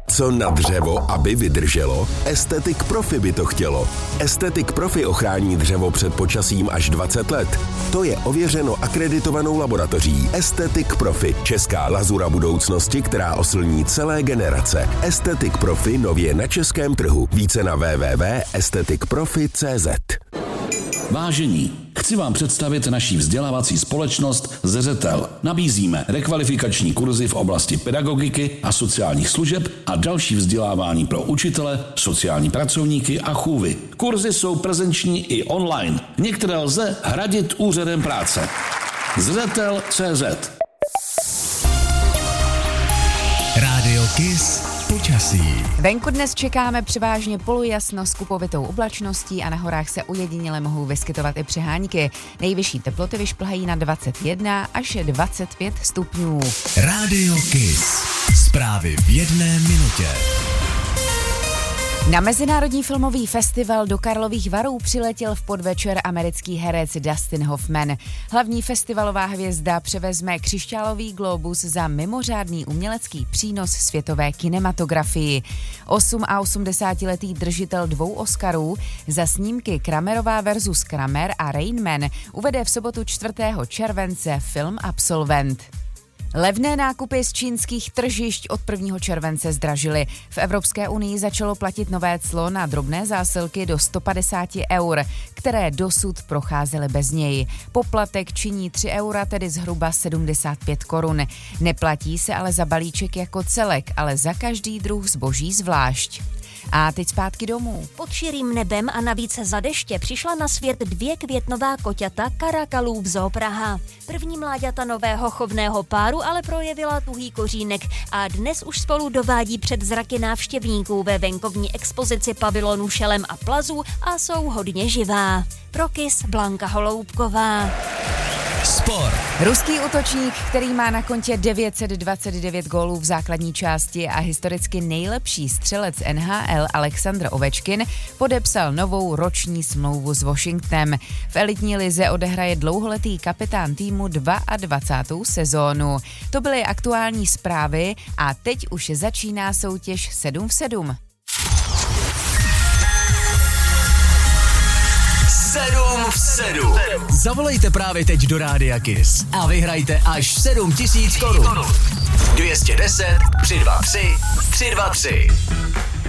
Co na dřevo, aby vydrželo? Aesthetic Profi by to chtělo. Aesthetic Profi ochrání dřevo před počasím až 20 let. To je ověřeno akreditovanou laboratoří Aesthetic Profi, česká lazura budoucnosti, která oslní celé generace. Aesthetic Profi nově na českém trhu. Více na www.aestheticprofi.cz. Vážení, chci vám představit naší vzdělávací společnost Zřetel. Nabízíme rekvalifikační kurzy v oblasti pedagogiky a sociálních služeb a další vzdělávání pro učitele, sociální pracovníky a chůvy. Kurzy jsou prezenční i online. Některé lze hradit úřadem práce. Zřetel.cz. Rádio Kiss. Počasí. Venku dnes čekáme převážně polojasno s kupovitou oblačností a na horách se ojediněle mohou vyskytovat i přehánky. Nejvyšší teploty vyšplhají na 21 až 25 stupňů. Rádio Kiss. Zprávy v 1 minutě. Na Mezinárodní filmový festival do Karlových Varů přiletěl v podvečer americký herec Dustin Hoffman. Hlavní festivalová hvězda převezme křišťálový glóbus za mimořádný umělecký přínos světové kinematografii. 88letý držitel 2 Oscarů za snímky Kramerová versus Kramer a Rain Man uvede v sobotu 4. července film Absolvent. Levné nákupy z čínských tržišť od 1. července zdražily. V Evropské unii začalo platit nové clo na drobné zásilky do 150 eur, které dosud procházely bez něj. Poplatek činí 3 eura, tedy zhruba 75 korun. Neplatí se ale za balíček jako celek, ale za každý druh zboží zvlášť. A teď zpátky domů. Pod širým nebem a navíc za deště přišla na svět 2 květnová koťata Karakalů v Zoo Praha. První mláďata nového chovného páru ale projevila tuhý kořínek a dnes už spolu dovádí před zraky návštěvníků ve venkovní expozici pavilonu šelem a plazů a jsou hodně živá. Pro Kiss Blanka Holoubková. Sport. Ruský útočník, který má na kontě 929 gólů v základní části a historicky nejlepší střelec NHL Alexandr Ovečkin, podepsal novou roční smlouvu s Washingtonem. V elitní lize odehraje dlouholetý kapitán týmu 22. sezónu. To byly aktuální zprávy a teď už začíná soutěž 7 v 7. 7 v 7. Zavolejte právě teď do Rádia Kiss a vyhrajte až 7 000 korun. 210 323 323.